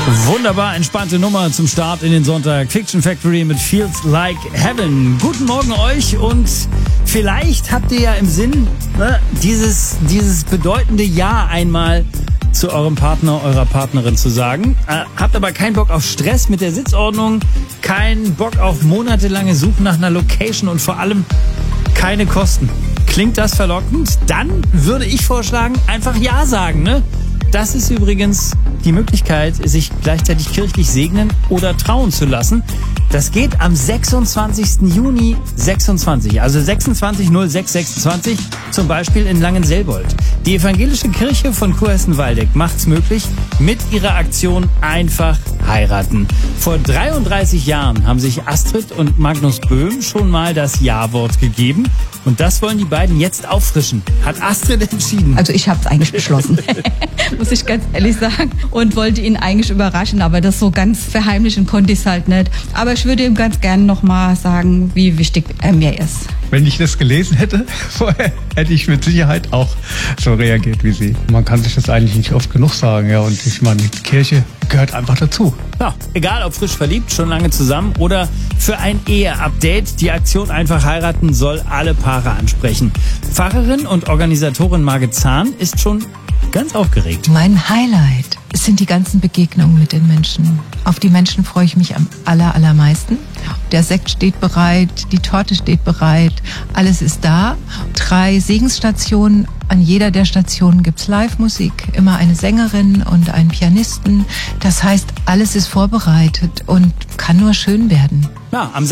Wunderbar entspannte Nummer zum Start in den Sonntag. Fiction Factory mit Feels Like Heaven. Guten Morgen euch und vielleicht habt ihr ja im Sinn, dieses bedeutende Ja einmal zu eurem Partner, eurer Partnerin zu sagen. Habt aber keinen Bock auf Stress mit der Sitzordnung, keinen Bock auf monatelange Suchen nach einer Location und vor allem keine Kosten. Klingt das verlockend? Dann würde ich vorschlagen, einfach Ja sagen, ne? Das ist übrigens die Möglichkeit, sich gleichzeitig kirchlich segnen oder trauen zu lassen. Das geht am 26. Juni 26, also 26.06.26, zum Beispiel in Langenselbold. Die evangelische Kirche von Kurhessen-Waldeck macht's möglich mit ihrer Aktion Einfach heiraten. Vor 33 Jahren haben sich Astrid und Magnus Böhm schon mal das Ja-Wort gegeben. Und das wollen die beiden jetzt auffrischen. Hat Astrid entschieden. Also ich habe es eigentlich beschlossen, muss ich ganz ehrlich sagen. Und wollte ihn eigentlich überraschen, aber das so ganz verheimlichen konnte ich es halt nicht. Aber ich würde ihm ganz gerne nochmal sagen, wie wichtig er mir ist. Wenn ich das gelesen hätte vorher, hätte ich mit Sicherheit auch so reagiert wie Sie. Man kann sich das eigentlich nicht oft genug sagen, ja. Und ich meine, die Kirche gehört einfach dazu. Ja, egal ob frisch verliebt, schon lange zusammen oder für ein Ehe-Update. Die Aktion Einfach heiraten soll alle Paare ansprechen. Pfarrerin und Organisatorin Margit Zahn ist schon ganz aufgeregt. Mein Highlight sind die ganzen Begegnungen mit den Menschen. Auf die Menschen freue ich mich am allermeisten. Der Sekt steht bereit, die Torte steht bereit, alles ist da. 3 Segensstationen. An jeder der Stationen gibt's Live-Musik, immer eine Sängerin und einen Pianisten. Das heißt, alles ist vorbereitet und kann nur schön werden. Ja, am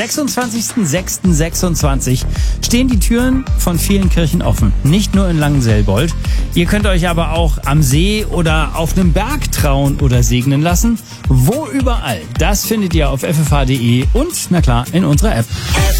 26.06.26 stehen die Türen von vielen Kirchen offen. Nicht nur in Langenselbold. Ihr könnt euch aber auch am See oder auf einem Berg trauen oder segnen lassen. Wo überall, das findet ihr auf ffh.de und, na klar, in unserer App.